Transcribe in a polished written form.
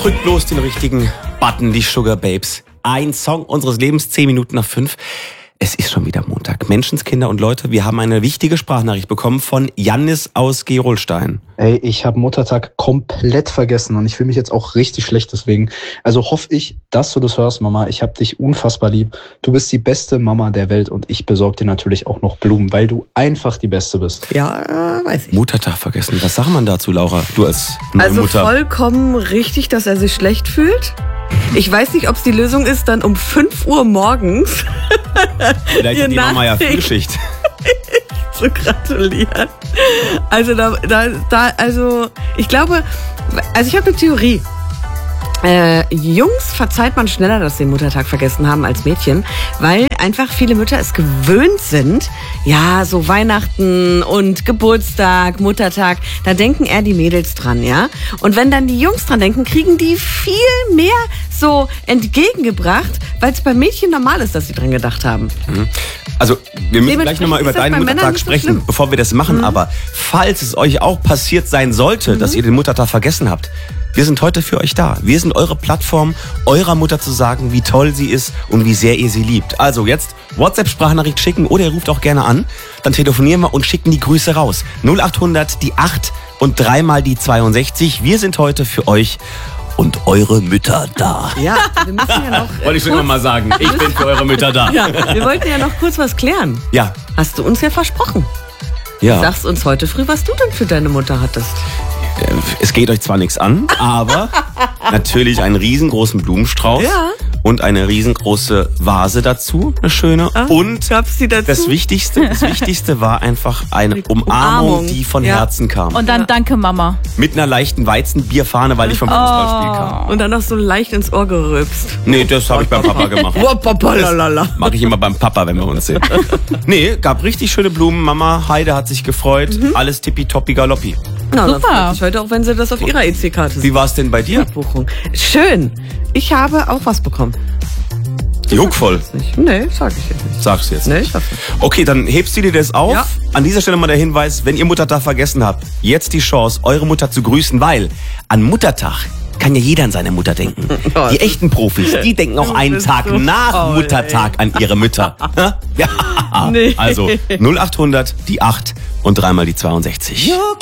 Drückt bloß den richtigen Button, die Sugar Babes. Ein Song unseres Lebens, 10 Minuten nach 5. Es ist schon wieder Montag. Menschenskinder und Leute, wir haben eine wichtige Sprachnachricht bekommen von Jannis aus Gerolstein. Ey, ich habe Muttertag komplett vergessen und ich fühle mich jetzt auch richtig schlecht deswegen. Also hoffe ich, dass du das hörst, Mama. Ich habe dich unfassbar lieb. Du bist die beste Mama der Welt und ich besorge dir natürlich auch noch Blumen, weil du einfach die Beste bist. Ja, weiß ich. Muttertag vergessen. Was sagt man dazu, Laura? Du als neue Also Mutter. vollkommen richtig, dass er sich schlecht fühlt. Ich weiß nicht, ob es die Lösung ist, dann um 5 Uhr morgens Vielleicht hat die Mama ja Frühschicht. zu gratulieren. Also also ich glaube, also ich habe eine Theorie. Jungs verzeiht man schneller, dass sie den Muttertag vergessen haben als Mädchen, weil einfach viele Mütter es gewöhnt sind, ja, so Weihnachten und Geburtstag, Muttertag, da denken eher die Mädels dran, ja. Und wenn dann die Jungs dran denken, kriegen die viel mehr so entgegengebracht, weil es bei Mädchen normal ist, dass sie dran gedacht haben. Also, wir müssen gleich nochmal über deinen Muttertag sprechen, bevor wir das machen. Aber falls es euch auch passiert sein sollte, dass ihr den Muttertag vergessen habt, wir sind heute für euch da. Wir sind eure Plattform, eurer Mutter zu sagen, wie toll sie ist und wie sehr ihr sie liebt. Also jetzt WhatsApp-Sprachnachricht schicken oder ihr ruft auch gerne an. Dann telefonieren wir und schicken die Grüße raus. 0800 die 8 und 3 mal die 62. Wir sind heute für euch und eure Mütter da. Ja, wir müssen ja noch... Wollte ich schon mal sagen, ich bin für eure Mütter da. Ja, wir wollten ja noch kurz was klären. Ja. Hast du uns ja versprochen. Ja. Sagst uns heute früh, was du denn für deine Mutter hattest. Es geht euch zwar nichts an, aber natürlich einen riesengroßen Blumenstrauß und eine riesengroße Vase dazu, eine schöne. Und gab's die dazu? Das Wichtigste war einfach eine Umarmung, die von Herzen kam. Und dann danke Mama. Mit einer leichten Weizenbierfahne, weil ich vom Fußballspiel kam. Und dann noch so leicht ins Ohr gerülpst. Nee, das habe ich beim Papa gemacht. Das mache ich immer beim Papa, wenn wir uns sehen. Nee, gab richtig schöne Blumen. Mama Heide hat sich gefreut. Alles tippitoppi galoppi. Na, super. Heute auch, wenn sie das auf ihrer EC-Karte sieht. Wie war es denn bei dir? Buchung. Schön. Ich habe auch was bekommen. Juckvoll. Nee, sag ich jetzt nicht. Sagst du jetzt Nee, nicht. ich sag's nicht. Okay, dann hebst du dir das auf. Ja. An dieser Stelle mal der Hinweis, wenn ihr Muttertag vergessen habt, jetzt die Chance, eure Mutter zu grüßen, weil an Muttertag kann ja jeder an seine Mutter denken. Die echten Profis, die denken auch einen Tag so nach faul, Muttertag an ihre Mütter. Ja. Nee. Also 0800 die 8 und 3 mal die 62.